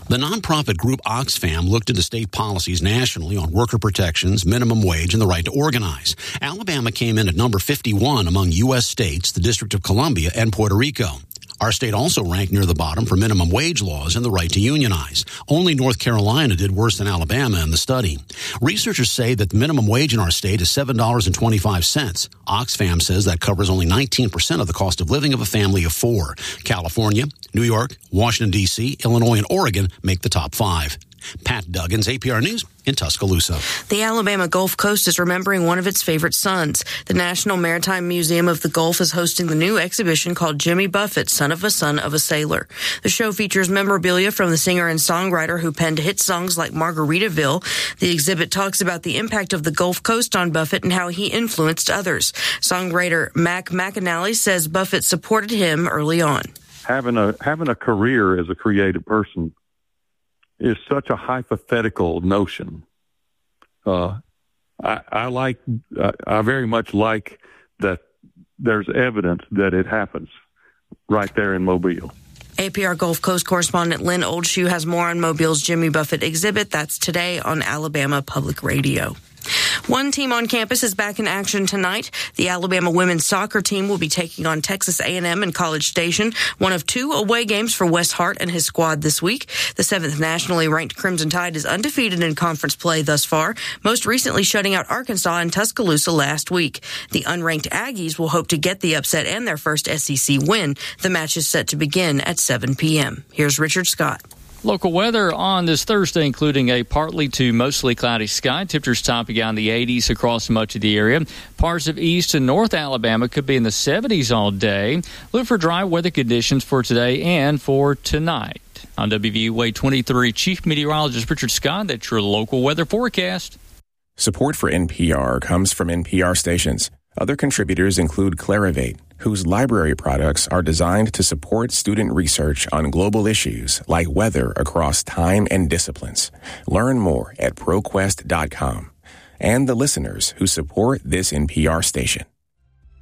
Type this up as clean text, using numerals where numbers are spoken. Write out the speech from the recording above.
The nonprofit group Oxfam looked into state policies nationally on worker protections, minimum wage, and the right to organize. Alabama came in at number 51 among U.S. states, the District of Columbia, and Puerto Rico. Our state also ranked near the bottom for minimum wage laws and the right to unionize. Only North Carolina did worse than Alabama in the study. Researchers say that the minimum wage in our state is $7.25. Oxfam says that covers only 19% of the cost of living of a family of four. California, New York, Washington, D.C., Illinois, and Oregon make the top five. Pat Duggins, APR News in Tuscaloosa. The Alabama Gulf Coast is remembering one of its favorite sons. The National Maritime Museum of the Gulf is hosting the new exhibition called Jimmy Buffett, Son of a Sailor. The show features memorabilia from the singer and songwriter who penned hit songs like Margaritaville. The exhibit talks about the impact of the Gulf Coast on Buffett and how he influenced others. Songwriter Mac McAnally says Buffett supported him early on. Having a career as a creative person is such a hypothetical notion. I very much like that there's evidence that it happens right there in Mobile. APR Gulf Coast correspondent Lynn Oldshoe has more on Mobile's Jimmy Buffett exhibit. That's today on Alabama Public Radio. One team on campus is back in action tonight. The Alabama women's soccer team will be taking on Texas A&M in College Station, one of two away games for Wes Hart and his squad this week. The 7th nationally ranked Crimson Tide is undefeated in conference play thus far, most recently shutting out Arkansas and Tuscaloosa last week. The unranked Aggies will hope to get the upset and their first SEC win. The match is set to begin at 7 p.m. Here's Richard Scott. Local weather on this Thursday, including a partly to mostly cloudy sky. Temperatures topping out in the 80s across much of the area. Parts of East and North Alabama could be in the 70s all day. Look for dry weather conditions for today and for tonight. On WVUA 23, Chief Meteorologist Richard Scott, that's your local weather forecast. Support for NPR comes from NPR stations. Other contributors include Clarivate, whose library products are designed to support student research on global issues like weather across time and disciplines. Learn more at ProQuest.com. And the listeners who support this NPR station.